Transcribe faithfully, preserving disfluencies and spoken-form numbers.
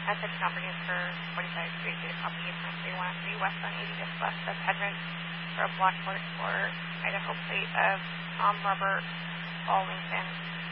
That's a company for forty-five three zero copy point three one three west on eighty just west of Hedron for a block for Idaho plate of Tom Robert Ballington.